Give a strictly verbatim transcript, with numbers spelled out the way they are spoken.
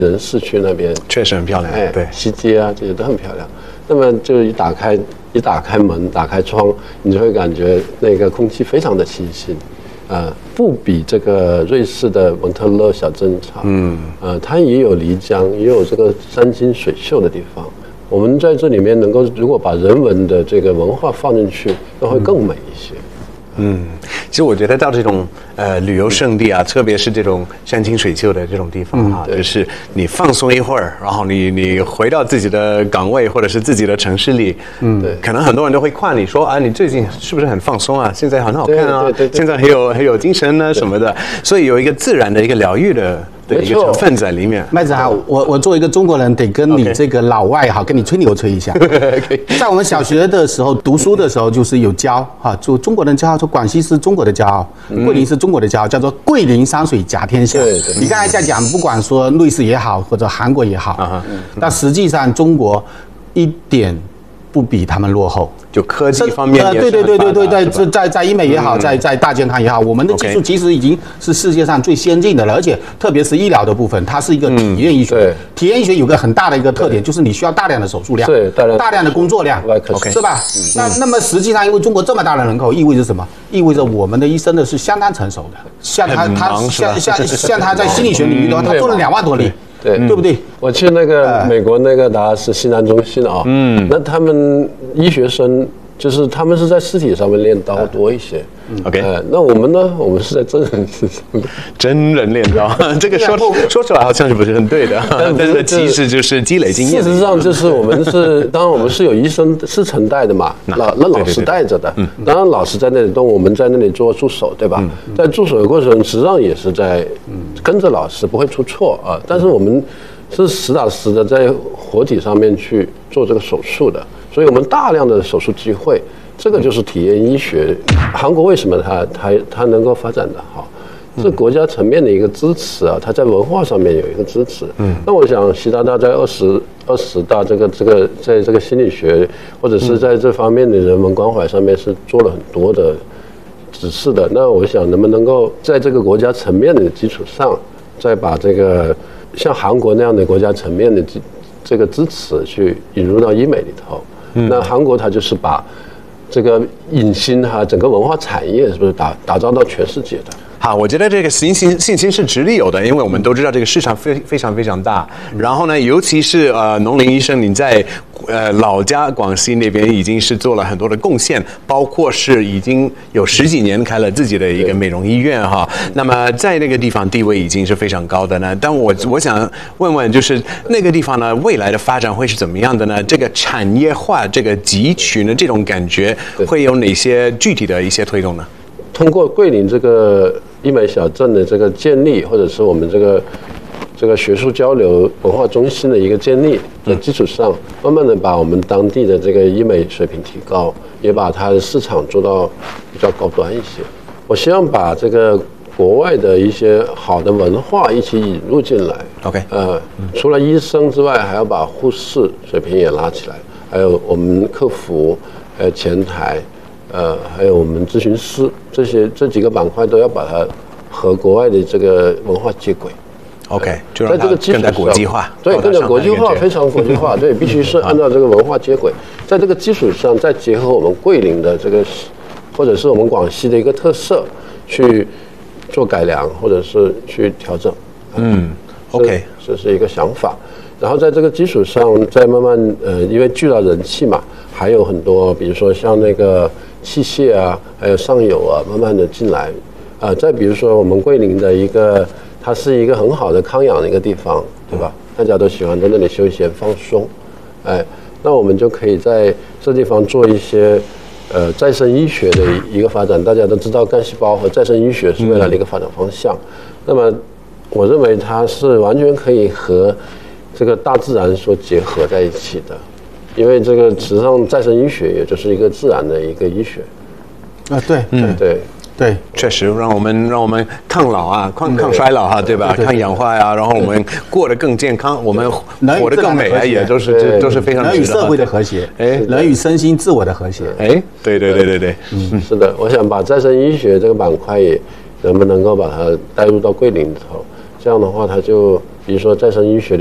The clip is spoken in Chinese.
人市区那边确实很漂亮， 哎， 对， 西街啊这些都很漂亮。那么就一打开一打开门，打开窗，你就会感觉那个空气非常的清新，呃，不比这个瑞士的蒙特勒小镇差。嗯，呃，它也有漓江，也有这个山清水秀的地方。我们在这里面能够，如果把人文的这个文化放进去，那会更美一些。 嗯，其实我觉得到这种呃旅游胜地啊，特别是这种山清水秀的这种地方啊，嗯、就是你放松一会儿，然后你你回到自己的岗位或者是自己的城市里，嗯，对，可能很多人都会夸你说啊，你最近是不是很放松啊？现在很好看啊， 对对对对， 现在很有很有精神呢什么的，所以有一个自然的一个疗愈的。的一个成分在里面。 麦子好，我我作为一个中国人，得跟你这个老外哈，跟你吹牛吹一下。在我们小学的时候读书的时候，就是有教哈，就中国人骄傲，说广西是中国的骄傲，桂林是中国的骄傲，叫做桂林山水甲天下。 对对。 你刚才在讲，不管说瑞士也好，或者韩国也好，但实际上中国一点不比他们落后。 就科技方面， 呃，对对对对对对，在在在医美也好，在在大健康也好，我们的技术其实已经是世界上最先进的了，而且特别是医疗的部分，它是一个体验医学。体验医学有个很大的一个特点，就是你需要大量的手术量， 对，大量大量的工作量 ，OK， 是吧？那那么实际上，因为中国这么大的人口，意味着什么？意味着我们的医生呢是相当成熟的，像他他像像像他在心理学领域的话，他做了两万多例。 对， 对不对？ 我去那个美国那个达拉斯西南中心啊，嗯，那他们医学生就是他们是在尸体上面练刀多一些。 OK， 呃，那我们呢？我们是在真人身上， 真人练刀，这个说说出来好像是不是很对的，但是其实就是积累经验。 事实上，就是我们是，当然我们是有医生师承带的嘛，老那老师带着的。当然老师在那里动，我们在那里做助手，对吧？在助手的过程，实际上也是在跟着老师，不会出错啊。但是我们是实打实的在活体上面去做这个手术的，所以我们大量的手术机会。这个就是体验医学。韩国为什么它它它能够发展的好？是国家层面的一个支持啊，它在文化上面有一个支持。嗯，那我想习大大在二十二十大这个这个在这个心理学或者是在这方面的人文关怀上面是做了很多的指示的。那我想能不能够在这个国家层面的基础上，再把这个像韩国那样的国家层面的这个支持去引入到医美里头？嗯，那韩国它就是把这个影星哈，整个文化产业是不是打打造到全世界的？ 好，我觉得这个信心信心是直立有的，因为我们都知道这个市场非非常非常大。然后呢，尤其是呃农林医生，你在呃老家广西那边已经是做了很多的贡献，包括是已经有十几年开了自己的一个美容医院哈。那么在那个地方地位已经是非常高的呢。但我我想问问，就是那个地方呢，未来的发展会是怎么样的呢？这个产业化、这个集群的这种感觉，会有哪些具体的一些推动呢？ 通过桂林这个医美小镇的这个建立，或者是我们这个这个学术交流文化中心的一个建立的基础上，慢慢的把我们当地的这个医美水平提高，也把它的市场做到比较高端一些。我希望把这个国外的一些好的文化一起引入进来。 OK， 呃，除了医生之外，还要把护士水平也拉起来，还有我们客服，还有前台。呃，还有我们咨询师这些这几个板块都要把它和国外的这个文化接轨。 OK， 就让它更加国际化。 对，更加国际化，非常国际化。对，必须是按照这个文化接轨，在这个基础上再结合我们桂林的这个，或者是我们广西的一个特色，去做改良，或者是去调整。 嗯 ，OK， 这是一个想法。然后在这个基础上，再慢慢呃，因为聚到人气嘛，还有很多，比如说像那个。器械啊，还有上游啊，慢慢的进来，啊、呃，再比如说我们桂林的一个，它是一个很好的康养的一个地方，对吧？大家都喜欢在那里休闲放松，哎，那我们就可以在这地方做一些，呃，再生医学的一个发展。大家都知道干细胞和再生医学是未来的一个发展方向，嗯、那么我认为它是完全可以和这个大自然所结合在一起的。因为这个实际上再生医学也就是一个自然的一个医学， 啊，对， 嗯，对对， 确实让我们让我们抗老啊，抗抗衰老哈，对吧？抗氧化呀，然后我们过得更健康，我们活得更美啊，也都是都是非常人与社会的和谐，哎，人与身心自我的和谐， 哎，对对对对对， 嗯，是的，我想把再生医学这个板块也能不能够把它带入到桂林里头，这样的话它就比如说再生医学